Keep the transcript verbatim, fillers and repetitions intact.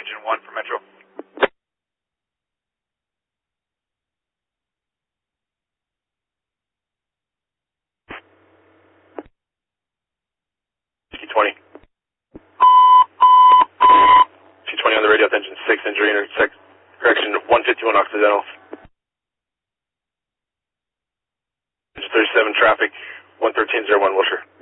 engine one for Metro. T twenty. T twenty on the radio, engine six, injury, intersect, correction, one fifty-one Occidental. Engine thirty-seven, traffic, one thirteen zero one Wilshire.